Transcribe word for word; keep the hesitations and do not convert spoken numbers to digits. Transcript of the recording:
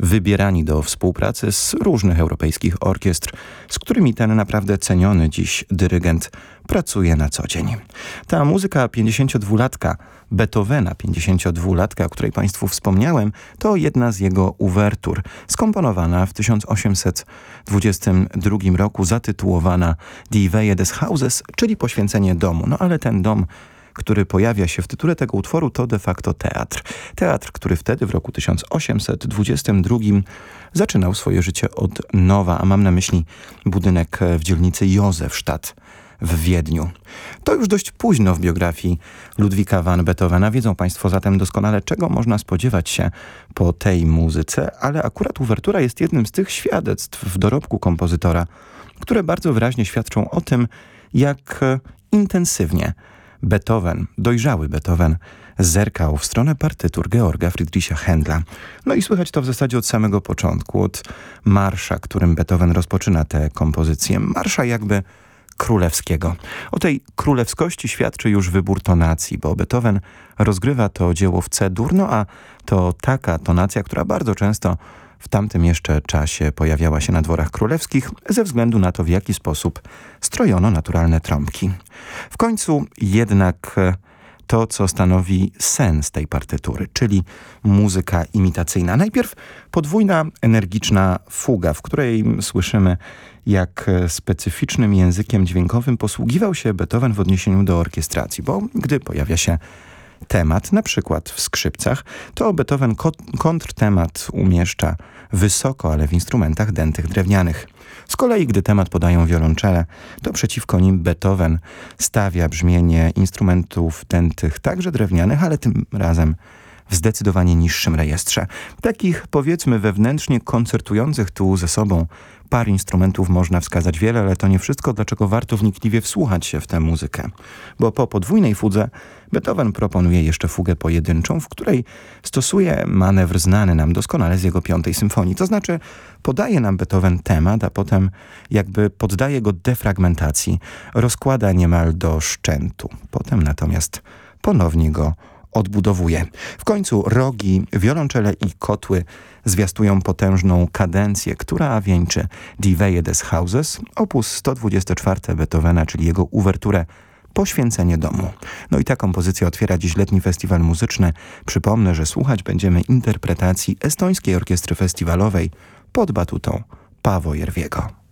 wybierani do współpracy z różnych europejskich orkiestr, z którymi ten naprawdę ceniony dziś dyrygent pracuje na co dzień. Ta muzyka pięćdziesięciodwulatka, Beethovena pięćdziesięciodwulatka, o której Państwu wspomniałem, to jedna z jego uwertur, skomponowana w tysiąc osiemset dwudziestym drugim roku, zatytułowana Die Weihe des Hauses, czyli poświęcenie domu. No ale ten dom, który pojawia się w tytule tego utworu, to de facto teatr. Teatr, który wtedy w roku tysiąc osiemset dwudziestym drugim zaczynał swoje życie od nowa, a mam na myśli budynek w dzielnicy Josefstadt w Wiedniu. To już dość późno w biografii Ludwika van Beethovena. Wiedzą Państwo zatem doskonale, czego można spodziewać się po tej muzyce, ale akurat uwertura jest jednym z tych świadectw w dorobku kompozytora, które bardzo wyraźnie świadczą o tym, jak intensywnie Beethoven, dojrzały Beethoven, zerkał w stronę partytur Georga Friedricha Händla. No i słychać to w zasadzie od samego początku, od marsza, którym Beethoven rozpoczyna tę kompozycję. Marsza jakby królewskiego. O tej królewskości świadczy już wybór tonacji, bo Beethoven rozgrywa to dzieło w C-dur, no a to taka tonacja, która bardzo często w tamtym jeszcze czasie pojawiała się na dworach królewskich ze względu na to, w jaki sposób strojono naturalne trąbki. W końcu jednak to, co stanowi sens tej partytury, czyli muzyka imitacyjna. Najpierw podwójna, energiczna fuga, w której słyszymy, jak specyficznym językiem dźwiękowym posługiwał się Beethoven w odniesieniu do orkiestracji, bo gdy pojawia się temat, na przykład w skrzypcach, to Beethoven kontrtemat umieszcza wysoko, ale w instrumentach dętych drewnianych. Z kolei, gdy temat podają wiolonczele, to przeciwko nim Beethoven stawia brzmienie instrumentów dętych, także drewnianych, ale tym razem w zdecydowanie niższym rejestrze. Takich, powiedzmy, wewnętrznie koncertujących tu ze sobą par instrumentów można wskazać wiele, ale to nie wszystko, dlaczego warto wnikliwie wsłuchać się w tę muzykę. Bo po podwójnej fudze Beethoven proponuje jeszcze fugę pojedynczą, w której stosuje manewr znany nam doskonale z jego piątej symfonii. To znaczy podaje nam Beethoven temat, a potem jakby poddaje go defragmentacji, rozkłada niemal do szczętu. Potem natomiast ponownie go odbudowuje. W końcu rogi, wiolonczele i kotły zwiastują potężną kadencję, która wieńczy Die Weihe des Hauses, opus sto dwudziesty czwarty Beethovena, czyli jego uwerturę Poświęcenie domu. No i ta kompozycja otwiera dziś letni festiwal muzyczny. Przypomnę, że słuchać będziemy interpretacji Estońskiej Orkiestry Festiwalowej pod batutą Paavo Järviego.